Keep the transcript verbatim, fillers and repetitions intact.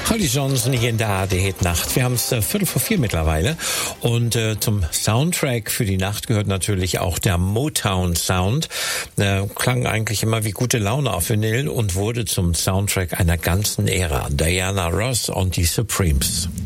Holly Johnson hier in der A R D-Hit-Nacht. Wir haben es äh, Viertel vor vier mittlerweile. Und äh, zum Soundtrack für die Nacht gehört natürlich auch der Motown-Sound. Äh, klang eigentlich immer wie gute Laune auf Vinyl und wurde zum Soundtrack einer ganzen Ära. Diana Ross und die Supremes.